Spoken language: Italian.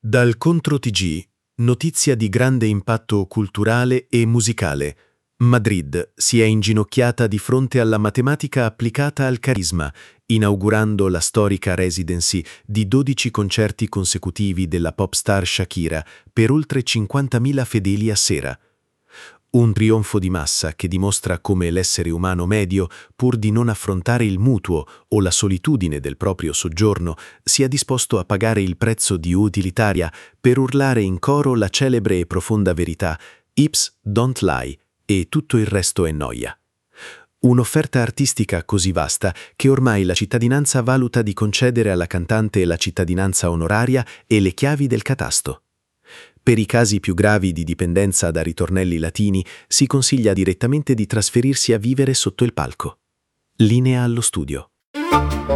Dal Contro TG, notizia di grande impatto culturale e musicale. Madrid si è inginocchiata di fronte alla matematica applicata al carisma, inaugurando la storica residency di 12 concerti consecutivi della pop star Shakira per oltre 50.000 fedeli a sera. Un trionfo di massa che dimostra come l'essere umano medio, pur di non affrontare il mutuo o la solitudine del proprio soggiorno, sia disposto a pagare il prezzo di utilitaria per urlare in coro la celebre e profonda verità "Hips don't lie" e tutto il resto è noia. Un'offerta artistica così vasta che ormai la cittadinanza valuta di concedere alla cantante la cittadinanza onoraria e le chiavi del catasto. Per i casi più gravi di dipendenza da ritornelli latini si consiglia direttamente di trasferirsi a vivere sotto il palco. Linea allo studio.